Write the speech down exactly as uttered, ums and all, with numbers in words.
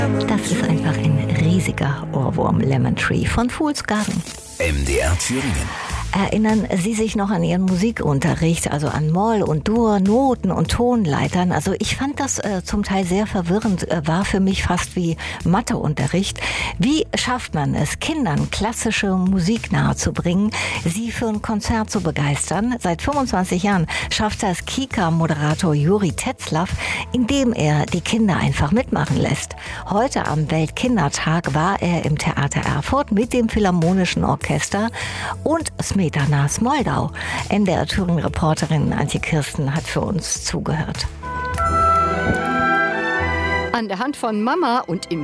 Das ist einfach ein riesiger Ohrwurm, Lemon Tree von Fools Garden. M D R Thüringen. Erinnern Sie sich noch an Ihren Musikunterricht, also an Moll und Dur, Noten und Tonleitern? Also ich fand das äh, zum Teil sehr verwirrend, äh, war für mich fast wie Matheunterricht. Wie schafft man es, Kindern klassische Musik nahezubringen, sie für ein Konzert zu begeistern? Seit fünfundzwanzig Jahren schafft das Kika-Moderator Juri Tetzlaff, indem er die Kinder einfach mitmachen lässt. Heute am Weltkindertag war er im Theater Erfurt mit dem Philharmonischen Orchester und Smetanas Moldau. M D R Thüringen-Reporterin Antje Kirsten hat für uns zugehört. An der Hand von Mama und im